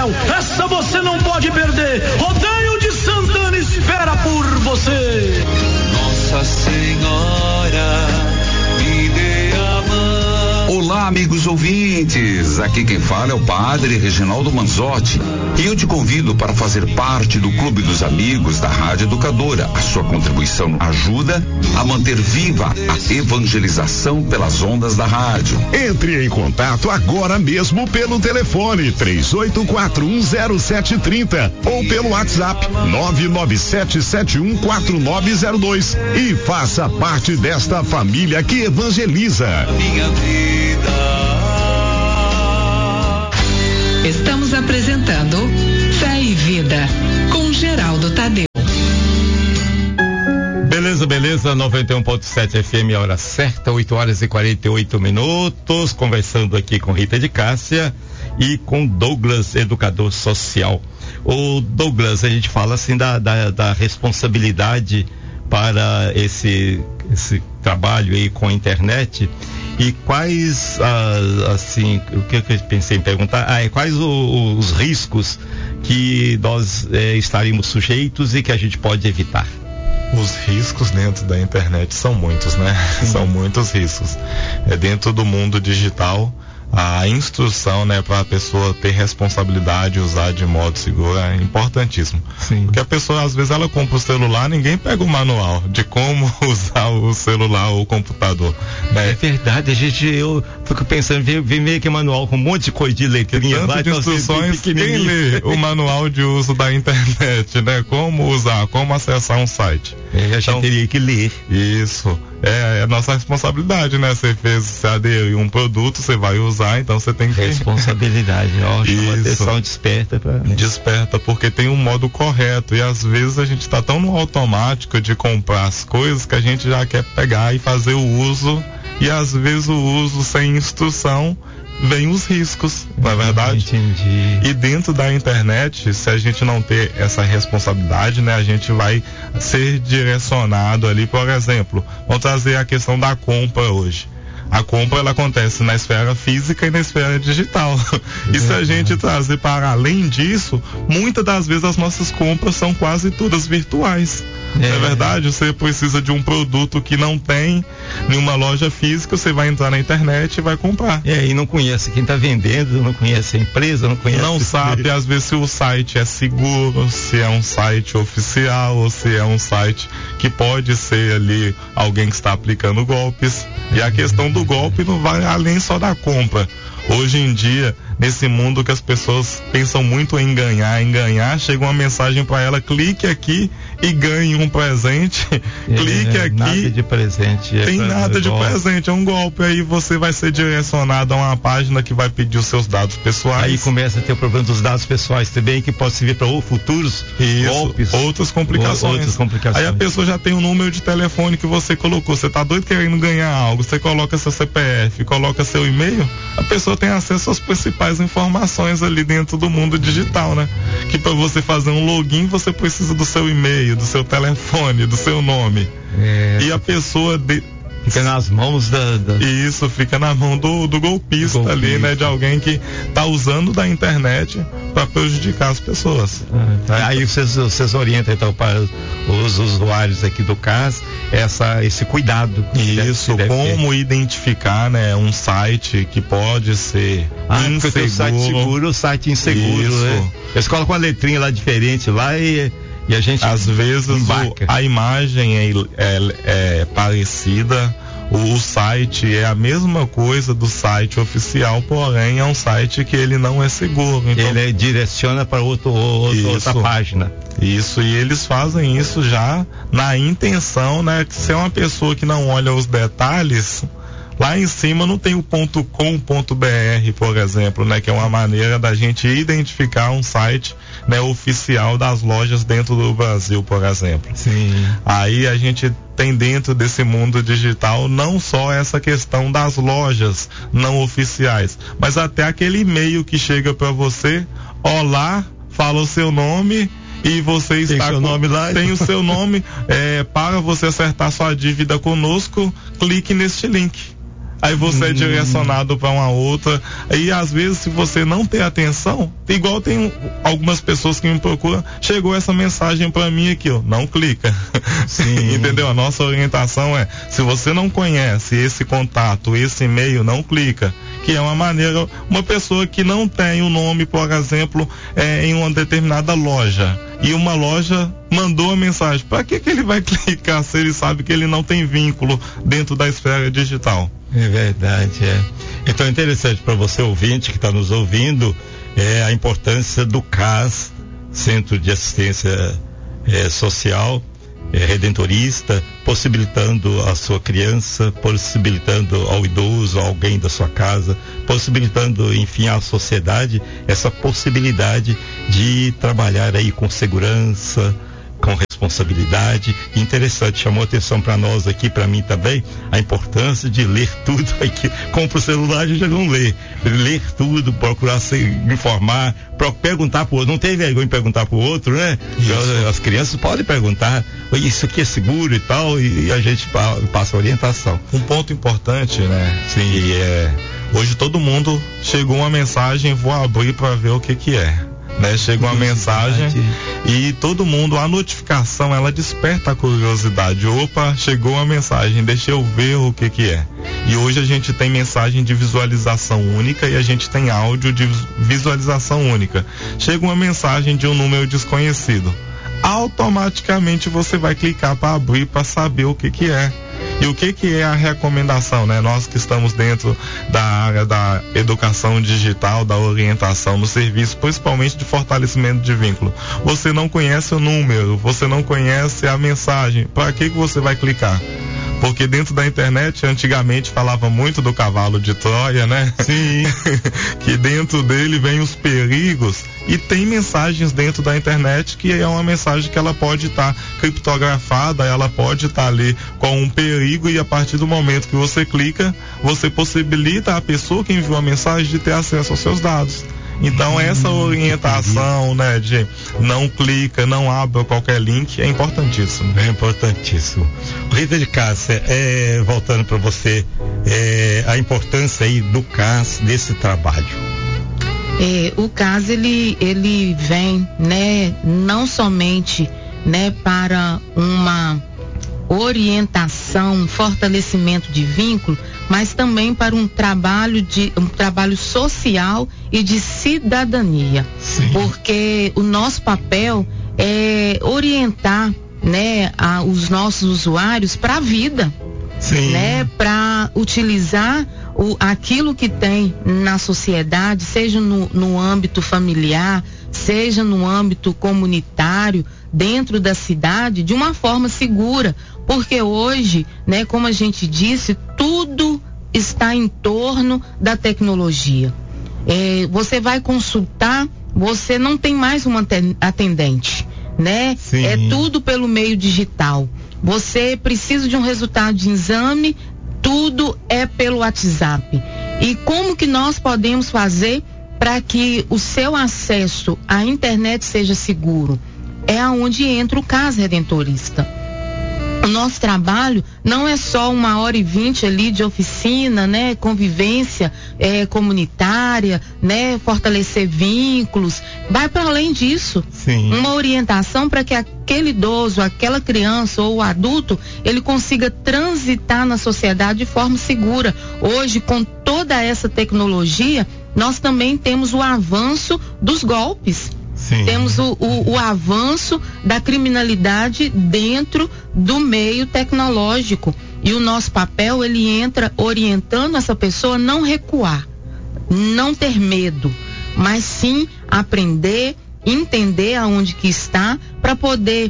céu, essa você não pode perder. Rodeio de Santana espera por você. Nossa Senhora, me dê a mão. Olá, amigos ouvintes, aqui quem fala é o Padre Reginaldo Manzotti e eu te convido para fazer parte do Clube dos Amigos da Rádio Educadora. A sua contribuição ajuda a manter viva a evangelização pelas ondas da rádio. Entre em contato agora mesmo pelo telefone 38410730 ou pelo WhatsApp 997714902 e faça parte desta família que evangeliza. Minha vida. Estamos apresentando Fé e Vida com Geraldo Tadeu. Beleza, 91.7 FM, a hora certa, 8h48, conversando aqui com Rita de Cássia e com Douglas, educador social. O Douglas, a gente fala assim da responsabilidade para esse trabalho aí com a internet. E quais, assim, o que eu pensei em perguntar, quais os riscos que nós estaríamos sujeitos e que a gente pode evitar? Os riscos dentro da internet são muitos, né? São muitos riscos. Dentro do mundo digital, a instrução, né, para a pessoa ter responsabilidade e usar de modo seguro é importantíssimo. Sim. Porque a pessoa, às vezes, ela compra o celular, ninguém pega o manual de como usar o celular ou o computador, né? É verdade, eu fico pensando, vem meio que manual com um monte de coisa de letrinha lá, de instruções, quem lê o manual de uso da internet, né? Como usar, como acessar um site. A gente teria que ler. Isso. É nossa responsabilidade, né? Você aderiu um produto, você vai usar, então você tem que... Responsabilidade, ó, chama atenção, desperta. Desperta, porque tem um modo correto, e às vezes a gente tá tão no automático de comprar as coisas que a gente já quer pegar e fazer o uso, e às vezes o uso sem instrução vem os riscos, não é verdade? Entendi. E dentro da internet, se a gente não ter essa responsabilidade, né, a gente vai ser direcionado ali, por exemplo, vamos trazer a questão da compra hoje. A compra, ela acontece na esfera física e na esfera digital. E se a gente trazer para além disso, muitas das vezes as nossas compras são quase todas virtuais. É verdade? Você precisa de um produto que não tem nenhuma loja física, você vai entrar na internet e vai comprar. E não conhece quem está vendendo, não conhece a empresa, não conhece... Não sabe, às vezes, se o site é seguro, se é um site oficial ou se é um site que pode ser ali alguém que está aplicando golpes. E a questão do golpe não vai além só da compra. Hoje em dia, nesse mundo que as pessoas pensam muito em ganhar, chega uma mensagem para ela, clique aqui e ganhe um presente. Clique aqui. Nada de presente. Tem nada de presente, é um golpe. Aí você vai ser direcionado a uma página que vai pedir os seus dados pessoais. Aí começa a ter o problema dos dados pessoais também, que pode servir para futuros golpes. Outras complicações. Aí a pessoa já tem um número de telefone que você colocou. Você tá doido querendo ganhar algo, você coloca seu CPF, coloca seu e-mail, a pessoa tem acesso às principais informações ali dentro do mundo digital, né? Que para você fazer um login, você precisa do seu e-mail, do seu telefone, do seu nome. E a pessoa fica nas mãos Isso, fica na mão do golpista ali, né? De alguém que tá usando da internet para prejudicar as pessoas. Aí vocês orientam então para os usuários aqui do CAS esse cuidado. Isso, como identificar, né, um site que pode ser inseguro. O site seguro, o site inseguro. Isso. Né? Eles colocam uma letrinha lá diferente lá e a gente às vezes a imagem é parecida, o site é a mesma coisa do site oficial, porém é um site que ele não é seguro. Então, ele direciona para outra página. Isso, e eles fazem isso já na intenção, né, que se é uma pessoa que não olha os detalhes, lá em cima não tem o .com.br, por exemplo, né, que é uma maneira da gente identificar um site, né, oficial das lojas dentro do Brasil, por exemplo. Sim. Aí a gente tem dentro desse mundo digital não só essa questão das lojas não oficiais, mas até aquele e-mail que chega para você, olá, fala o seu nome e você está tem o seu nome, para você acertar sua dívida conosco, clique neste link. Aí você é direcionado para uma outra, e às vezes se você não ter atenção, igual tem algumas pessoas que me procuram, chegou essa mensagem para mim aqui, ó, não clica. Sim. Entendeu? A nossa orientação é, se você não conhece esse contato, esse e-mail, não clica. Que é uma maneira, uma pessoa que não tem o nome, por exemplo, em uma determinada loja, e uma loja mandou a mensagem, para que ele vai clicar se ele sabe que ele não tem vínculo dentro da esfera digital? É verdade, é. Então é interessante para você ouvinte que está nos ouvindo, a importância do CAS, Centro de Assistência Social, redentorista, possibilitando a sua criança, possibilitando ao idoso, a alguém da sua casa, possibilitando, enfim, à sociedade essa possibilidade de trabalhar aí com segurança, com responsabilidade. Interessante, chamou atenção para nós aqui, para mim também, a importância de ler tudo aqui. Compra o celular, a gente já não lê. Ler tudo, procurar se informar, perguntar pro outro. Não tem vergonha em perguntar pro outro, né? As crianças podem perguntar, isso aqui é seguro e tal, e a gente passa a orientação. Um ponto importante, né? Sim. Hoje todo mundo chegou uma mensagem, vou abrir para ver o que é. Né? Chega uma mensagem e todo mundo, a notificação, ela desperta a curiosidade. Opa, chegou uma mensagem, deixa eu ver o que é. E hoje a gente tem mensagem de visualização única e a gente tem áudio de visualização única. Chega uma mensagem de um número desconhecido, automaticamente você vai clicar para abrir para saber o que é. E o que é a recomendação, né? Nós que estamos dentro da área da educação digital, da orientação no serviço, principalmente de fortalecimento de vínculo. Você não conhece o número, você não conhece a mensagem, para que você vai clicar? Porque dentro da internet, antigamente falava muito do cavalo de Troia, né? Sim. Que dentro dele vem os perigos, e tem mensagens dentro da internet que é uma mensagem que ela pode estar criptografada, ela pode estar ali com um perigo, e a partir do momento que você clica, você possibilita a pessoa que enviou a mensagem de ter acesso aos seus dados. Então essa orientação, né, de não clica, não abra qualquer link, é importantíssimo. É importantíssimo. Rita de Cássia, voltando para você, a importância aí do CAS desse trabalho. O CAS ele vem, né, não somente, né, para uma orientação, fortalecimento de vínculo, mas também para um trabalho social e de cidadania. Sim. Porque o nosso papel é orientar, né, os nossos usuários para a vida. Sim. Né, para utilizar aquilo que tem na sociedade, seja no âmbito familiar, seja no âmbito comunitário, dentro da cidade, de uma forma segura, porque hoje, né, como a gente disse, tudo está em torno da tecnologia. Você vai consultar, você não tem mais uma atendente, né? Sim. É tudo pelo meio digital. Você precisa de um resultado de exame, tudo é pelo WhatsApp. E como que nós podemos fazer para que o seu acesso à internet seja seguro? É aonde entra o CAS Redentorista. O nosso trabalho não é só 1h20 ali de oficina, né? Convivência comunitária, né? Fortalecer vínculos. Vai para além disso. Sim. Uma orientação para que aquele idoso, aquela criança ou adulto, ele consiga transitar na sociedade de forma segura. Hoje, com toda essa tecnologia, nós também temos o avanço dos golpes. Sim. Temos o avanço da criminalidade dentro do meio tecnológico. E o nosso papel, ele entra orientando essa pessoa a não recuar, não ter medo, mas sim aprender, entender aonde que está, para poder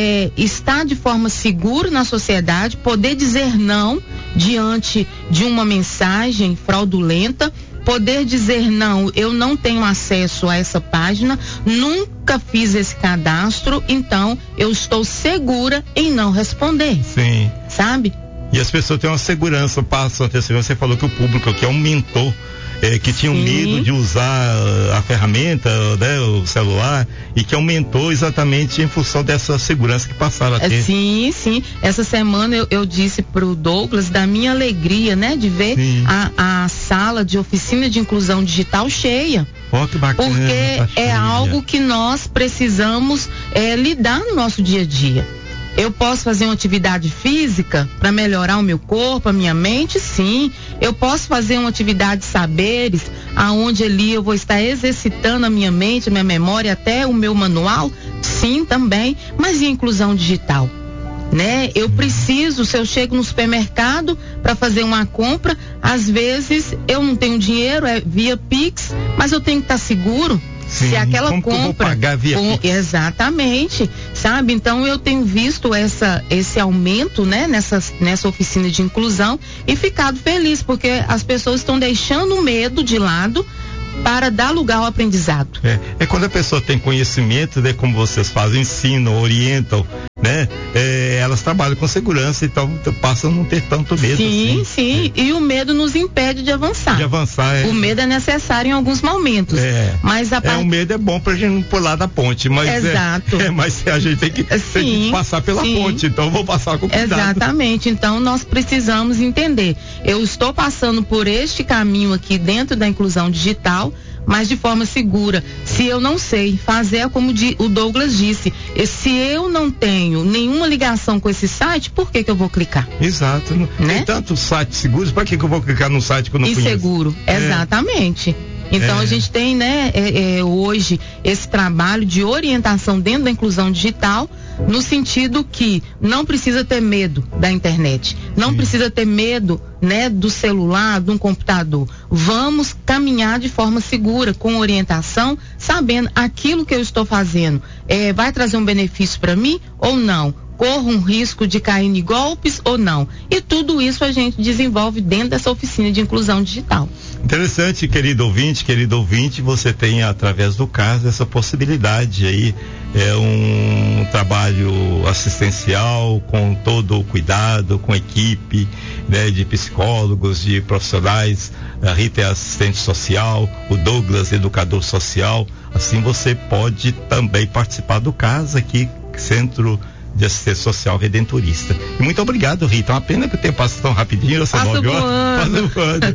estar de forma segura na sociedade, poder dizer não diante de uma mensagem fraudulenta, poder dizer não, eu não tenho acesso a essa página, nunca fiz esse cadastro, então eu estou segura em não responder. Sim. Sabe? E as pessoas têm uma segurança, passam a ter segurança. Você falou que o público aqui aumentou. que tinham Sim. medo de usar a ferramenta, né, o celular, e que aumentou exatamente em função dessa segurança que passaram a ter. Sim. Essa semana eu disse pro Douglas da minha alegria, né, de ver a sala de oficina de inclusão digital cheia. Oh, que bacana. Porque é algo que nós precisamos lidar no nosso dia a dia. Eu posso fazer uma atividade física para melhorar o meu corpo, a minha mente? Sim. Eu posso fazer uma atividade de saberes, aonde ali eu vou estar exercitando a minha mente, a minha memória, até o meu manual? Sim, também. Mas e a inclusão digital? Né? Eu preciso, se eu chego no supermercado para fazer uma compra, às vezes eu não tenho dinheiro, é via Pix, mas eu tenho que estar seguro. Sim, se aquela como compra, que eu vou pagar via Pix? Exatamente, sabe? Então eu tenho visto esse aumento, né, nessa oficina de inclusão e ficado feliz porque as pessoas estão deixando o medo de lado para dar lugar ao aprendizado. É quando a pessoa tem conhecimento, né, como vocês fazem, ensinam, orientam, né? Elas trabalham com segurança, então passam a não ter tanto medo. Sim. E o medo nos impede de avançar. O medo é necessário em alguns momentos. Mas o medo é bom pra gente não pular da ponte, mas exato. Mas a gente tem que passar pela ponte, então eu vou passar com cuidado. Exatamente. Então nós precisamos entender. Eu estou passando por este caminho aqui dentro da inclusão digital, mas de forma segura. Se eu não sei fazer, como o Douglas disse, se eu não tenho nenhuma ligação com esse site, por que eu vou clicar? Exato. Né? Tem tantos sites seguros, para que eu vou clicar num site que eu não conheço? Inseguro, exatamente. Então a gente tem, né, hoje esse trabalho de orientação dentro da inclusão digital, no sentido que não precisa ter medo da internet, não precisa ter medo, né, do celular, de um computador. Vamos caminhar de forma segura, com orientação, sabendo aquilo que eu estou fazendo vai trazer um benefício para mim ou não? Corro um risco de cair em golpes ou não? E tudo isso a gente desenvolve dentro dessa oficina de inclusão digital. Interessante, querido ouvinte, você tem através do CAS essa possibilidade aí, um trabalho assistencial com todo o cuidado, com equipe, né, de psicólogos, de profissionais. A Rita é assistente social, o Douglas educador social. Assim você pode também participar do CAS aqui, Centro de Assistência Social Redentorista. E muito obrigado, Rita. É uma pena que o tempo passa tão rapidinho, passa voando.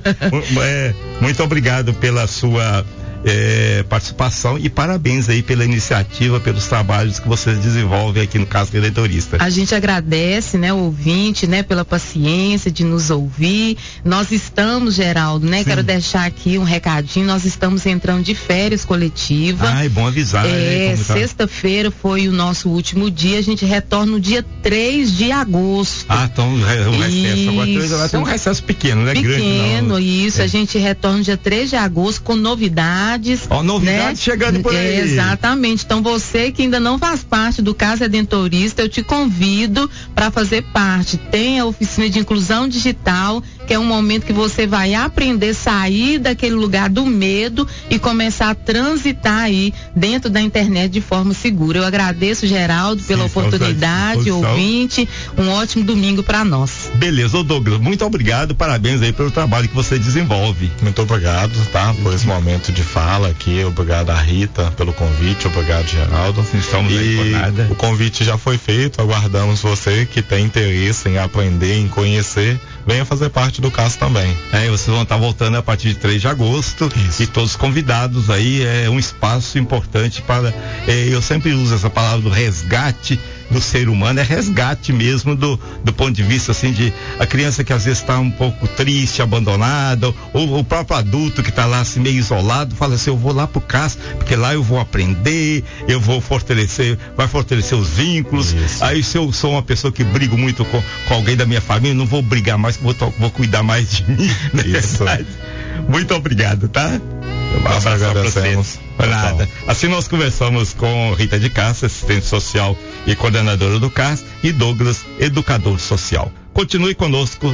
Muito obrigado pela sua participação e parabéns aí pela iniciativa, pelos trabalhos que vocês desenvolvem aqui no CAS Redentorista. A gente agradece, né, o ouvinte, né, pela paciência de nos ouvir. Nós estamos, Geraldo, né, quero deixar aqui um recadinho, nós estamos entrando de férias coletiva. É bom avisar. Sexta-feira foi o nosso último dia, a gente retorna no dia 3 de agosto. Então um recesso, agora tem um recesso pequeno, né? Pequeno, grande, isso, a gente retorna no dia 3 de agosto com novidades. Novidades, né? Chegando por aí. Exatamente. Então você que ainda não faz parte do CAS Redentorista, eu te convido para fazer parte. Tem a oficina de inclusão digital, que é um momento que você vai aprender a sair daquele lugar do medo e começar a transitar aí dentro da internet de forma segura. Eu agradeço, Geraldo, pela oportunidade, ouvinte. Um ótimo domingo para nós. Beleza, Douglas, muito obrigado, parabéns aí pelo trabalho que você desenvolve. Muito obrigado, tá? Por esse momento de fala aqui, obrigado a Rita pelo convite, obrigado, Geraldo. Estamos aí por nada. O convite já foi feito, aguardamos você que tem interesse em aprender, em conhecer, venha fazer parte do CAS também. Vocês vão estar voltando a partir de 3 de agosto. Isso. E todos convidados aí, é um espaço importante para, eu sempre uso essa palavra do resgate do ser humano, é resgate mesmo do ponto de vista assim de a criança que às vezes está um pouco triste, abandonada, ou o próprio adulto que está lá assim meio isolado, fala assim, eu vou lá pro CAS, porque lá eu vou aprender, eu vou vai fortalecer os vínculos. Isso. Aí se eu sou uma pessoa que brigo muito com alguém da minha família, não vou brigar mais, vou cuidar mais de mim. Isso. Muito obrigado, tá? Nós agradecemos. Nada. Assim nós conversamos com Rita de Cássia, assistente social e coordenadora do CAS, e Douglas, educador social. Continue conosco,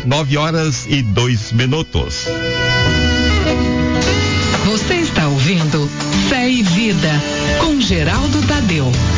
9h02. Você está ouvindo Fé e Vida, com Geraldo Tadeu.